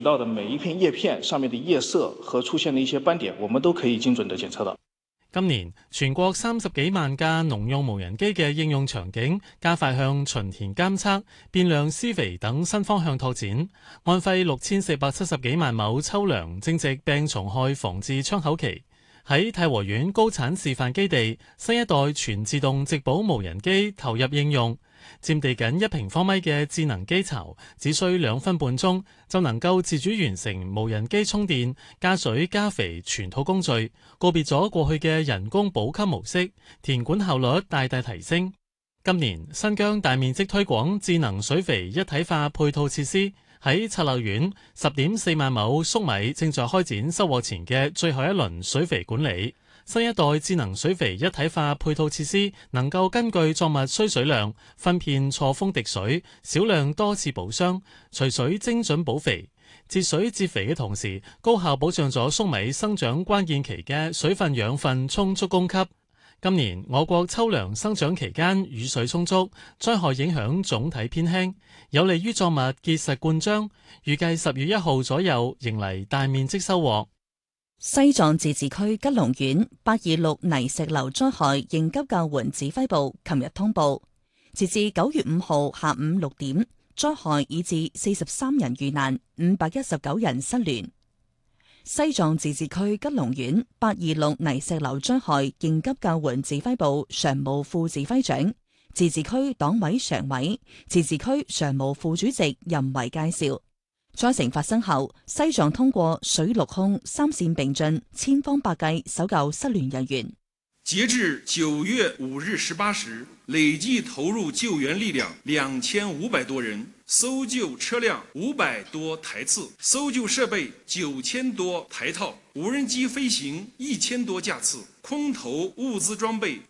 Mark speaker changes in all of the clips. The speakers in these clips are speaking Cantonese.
Speaker 1: 到的每一片葉片上面的葉色和出現的一些斑點，我們都可以精準地檢測到。
Speaker 2: 今年全國30幾萬架農用無人機嘅應用場景，加快向巡田監測、變量施肥等新方向拓展。安徽6470幾萬畝秋糧正值病蟲害防治窗口期。喺太和縣高產示範基地，新一代全自動植保無人機投入應用。佔地僅1平方米嘅智能機槽，只需2分半鐘就能夠自主完成無人機充電、加水、加肥全套工序，告別咗過去嘅人工補給模式，田管效率大大提升。今年新疆大面積推廣智能水肥一體化配套設施，喺策勒縣10.4萬畝粟米正在開展收穫前嘅最後一輪水肥管理。新一代智能水肥一體化配套設施能夠根據作物需水量分片錯峰滴水，少量多次補霜，隨水精準補肥，節水節肥嘅同時，高效保障咗粟米生長關鍵期嘅水分養分充足供給。今年我國秋糧生長期間雨水充足，災害影響總體偏輕，有利於作物結實灌漿。預計10月1號左右迎嚟大面積收穫。
Speaker 3: 西藏自治區吉隆縣826泥石流災害應急救援指揮部琴日通報，截至9月5號下午6點，災害已致43人遇難，519人失聯。西藏自治區吉隆縣826泥石流災害應急救援指揮部常務副指揮長、自治區黨委常委、自治區常務副主席任為介紹。災情發生後，西藏通過水陸空3線並進，千方百計搜救失聯人員。
Speaker 4: 截至9月5日18時，累計投入救援力量2500多人，搜救車輛500多台次，搜救設備9000多台套，無人機飛行1000多架次，空投物資裝備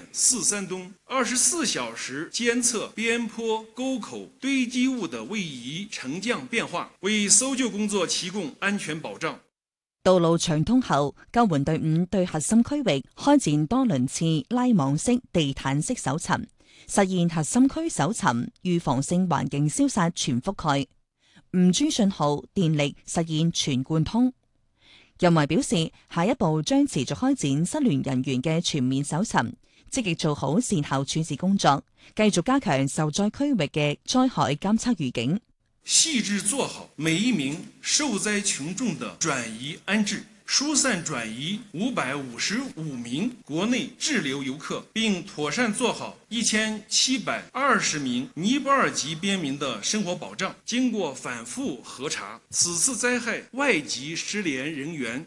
Speaker 4: 5.43噸，24小時監測邊坡、溝口、堆積物的位移沉降變化，為搜救工作提供安全保障。
Speaker 3: 道路暢通後，救援隊伍對核心區域開展多輪次拉網式、地毯式搜尋，實現核心區搜尋預防性環境消殺全覆蓋，5G 信號、電力實現全貫通。任為表示，下一步將持續開展失聯人員嘅全面搜尋，積極做好善後處置工作，繼續加強受災區域嘅災害監測預警。
Speaker 4: 細緻做好每一名受災群眾的轉移安置，疏散轉移555名國內滯留遊客，並妥善做好1720名尼泊爾籍邊民的生活保障。經過反覆核查，此次災害外籍失聯人員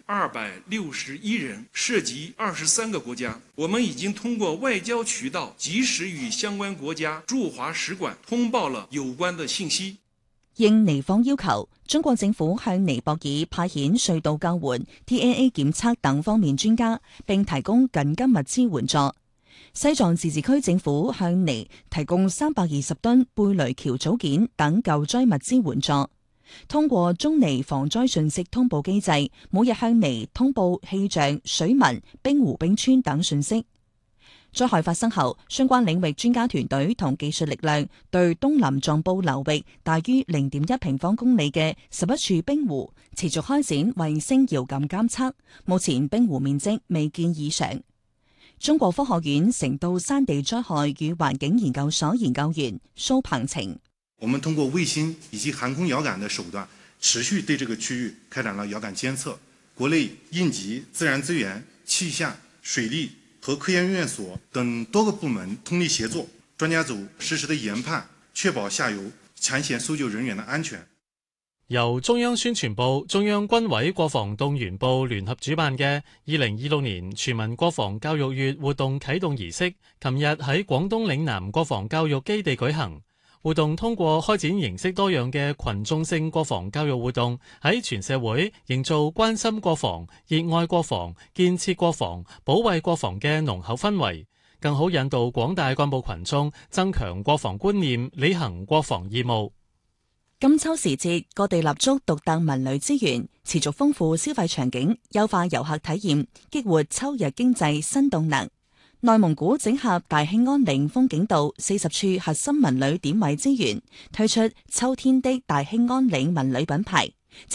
Speaker 4: 261人，涉及23個國家。我們已經通過外交渠道及時與相關國家駐華使館通報了有關的信息。
Speaker 3: 應尼方要求，中國政府向尼泊爾派遣隧道救援、DNA 檢測等方面專家，並提供緊急物資援助。西藏自治區政府向尼提供320噸貝雷橋組件等救災物資援助。通過中尼防災信息通報機制，每日向尼通報氣象、水文、冰湖冰川等信息。災害發生後，相關領域專家團隊同技術力量對東林藏布流域大於0.1平方公里嘅11處冰湖持續開展衛星遙感監測，目前冰湖面積未見異常。中國科學院成都山地災害與環境研究所研究員蘇鵬程：
Speaker 5: 我們通過衛星以及航空遙感的手段，持續對這個區域開展了遙感監測。國內應急、自然資源、氣象、水利和科研院所等多個部門通力協作，專家組實時的研判，確保下游搶險搜救人員的安全。
Speaker 2: 由中央宣傳部、中央軍委國防動員部聯合主辦嘅2026年全民國防教育月活動啟動儀式，琴日喺廣東嶺南國防教育基地舉行。活動通過開展形式多樣嘅群眾性國防教育活動，喺全社會營造關心國防、熱愛國防、建設國防、保衛國防嘅濃厚氛圍，更好引導廣大幹部群眾增強國防觀念，履行國防義務。
Speaker 3: 金秋時節，各地立足獨特文旅資源，持續豐富消費場景，優化遊客體驗，激活秋日經濟新動能。內蒙古整合大興安嶺風景道40處核心文旅點位資源，推出秋天的大興安嶺文旅品牌，